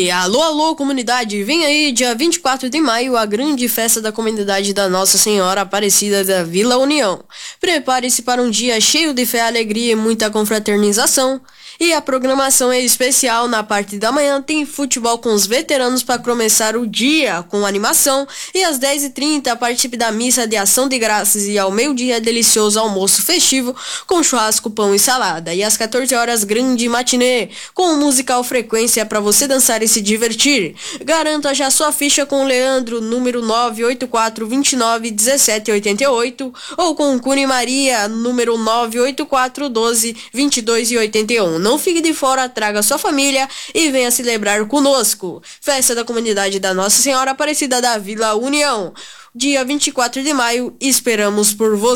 Alô, alô, comunidade, vem aí, dia 24 de maio, a grande festa da comunidade da Nossa Senhora Aparecida da Vila União. Prepare-se para um dia cheio de fé, alegria e muita confraternização. E a programação é especial. Na parte da manhã tem futebol com os veteranos para começar o dia com animação. E às 10h30 participe da missa de ação de graças e ao meio-dia delicioso almoço festivo com churrasco, pão e salada. E às 14 horas grande matinê com musical frequência para você dançar e se divertir. Garanta já sua ficha com o Leandro, número 984291788 ou com o Cune Maria, número 984122281. Não fique de fora, traga sua família e venha celebrar conosco. Festa da comunidade da Nossa Senhora Aparecida da Vila União. Dia 24 de maio, esperamos por você.